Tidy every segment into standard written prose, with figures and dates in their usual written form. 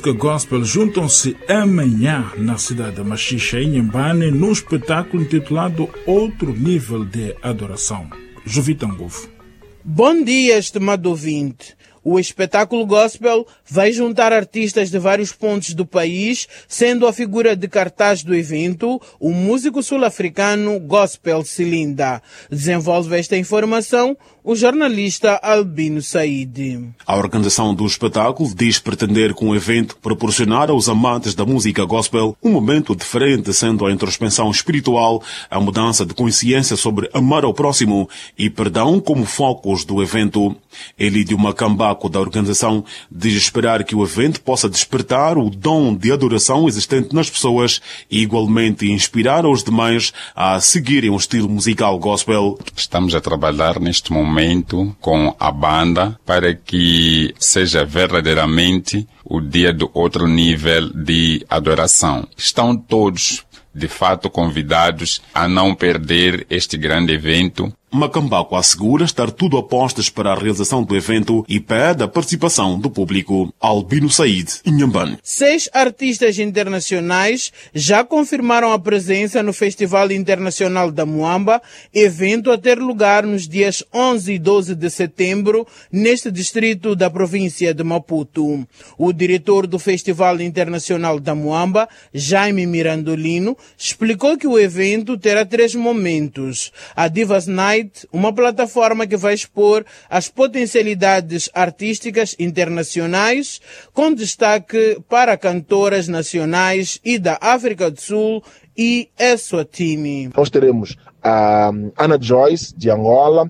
música gospel juntam-se amanhã na cidade de Machixe, em Inhambane, num espetáculo intitulado Outro Nível de Adoração. Jovita Ngovo. Bom dia, estimado ouvinte. O espetáculo gospel vai juntar artistas de vários pontos do país, sendo a figura de cartaz do evento o músico sul-africano Gospel Cilinda. Desenvolve esta informação o jornalista Albino Said. A organização do espetáculo diz pretender com o evento proporcionar aos amantes da música gospel um momento diferente, sendo a introspecção espiritual, a mudança de consciência sobre amar ao próximo e perdão como focos do evento. Elídio Macambaco, da organização, diz esperar que o evento possa despertar o dom de adoração existente nas pessoas e igualmente inspirar os demais a seguirem o estilo musical gospel. Estamos a trabalhar neste momento com a banda para que seja verdadeiramente o dia do outro nível de adoração. Estão todos, de fato, convidados a não perder este grande evento. Macambaco assegura estar tudo a postos para a realização do evento e pede a participação do público. Albino Said, Inhambane. 6 artistas internacionais já confirmaram a presença no Festival Internacional da Muamba, evento a ter lugar nos dias 11 e 12 de setembro, neste distrito da província de Maputo. O diretor do Festival Internacional da Muamba, Jaime Mirandolino, explicou que o evento terá 3 momentos. A Divas Night, uma plataforma que vai expor as potencialidades artísticas internacionais, com destaque para cantoras nacionais e da África do Sul e Eswatini. Nós teremos a Ana Joyce, de Angola,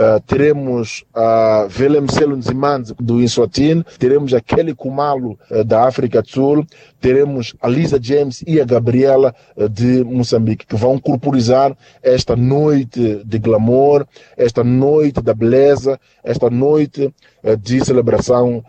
teremos a Willem Selunzimans, do Eswatini, teremos a Kelly Kumalo, da África do Sul, teremos a Lisa James e a Gabriela, de Moçambique, que vão corporizar esta noite de glamour, esta noite da beleza, esta noite de celebração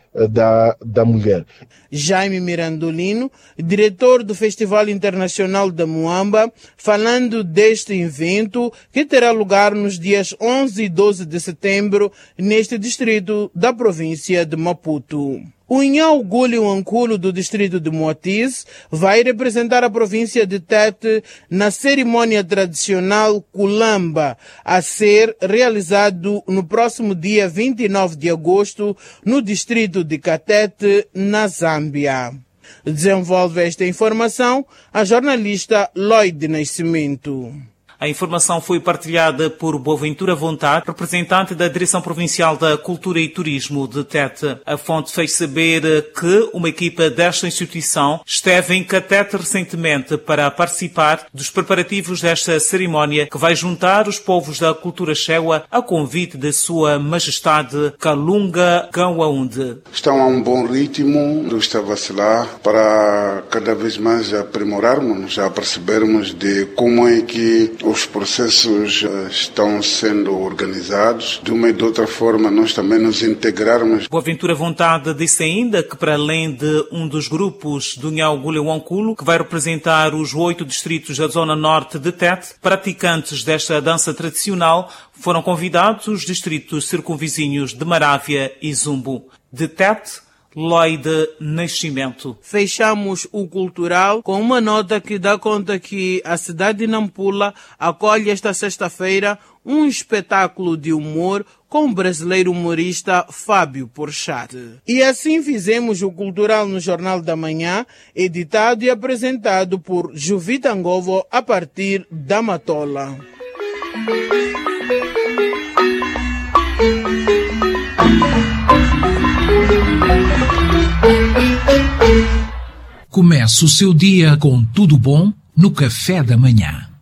da mulher. Jaime Mirandolino, diretor do Festival Internacional da Muamba, falando deste evento que terá lugar nos dias 11 e 12 de setembro neste distrito da província de Maputo. O Inhau Guli Wankulo, do distrito de Moatize, vai representar a província de Tete na cerimônia tradicional Kulamba, a ser realizado no próximo dia 29 de agosto no distrito de Katete, na Zâmbia. Desenvolve esta informação a jornalista Lloyd Nascimento. A informação foi partilhada por Boaventura Vontade, representante da Direção Provincial da Cultura e Turismo de Tete. A fonte fez saber que uma equipa desta instituição esteve em Katete recentemente para participar dos preparativos desta cerimónia que vai juntar os povos da cultura Shewa a convite de Sua Majestade Kalunga Gawaunde. Estão a um bom ritmo, não está a vacilar, para cada vez mais aprimorarmos, já percebermos de como é que os processos estão sendo organizados. De uma e de outra forma, nós também nos integrarmos. Boaventura Vontade disse ainda que, para além de um dos grupos do Inhau Guli Wankulo, que vai representar os 8 distritos da zona norte de Tete, praticantes desta dança tradicional, foram convidados os distritos circunvizinhos de Marávia e Zumbo. De Tete, Lloyd Nascimento. Fechamos o cultural com uma nota que dá conta que a cidade de Nampula acolhe esta sexta-feira um espetáculo de humor com o brasileiro humorista Fábio Porchat. E assim fizemos o Cultural no Jornal da Manhã, editado e apresentado por Jovita Ngovo a partir da Matola. Comece o seu dia com tudo bom no café da manhã.